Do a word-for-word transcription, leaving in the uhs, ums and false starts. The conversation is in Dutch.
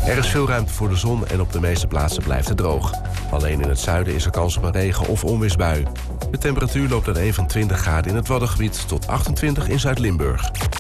Er is veel ruimte voor de zon en op de meeste plaatsen blijft het droog. Alleen in het zuiden is er kans op een regen- of onweersbui. De temperatuur loopt uiteen van twintig graden in het Waddengebied tot achtentwintig in Zuid-Limburg.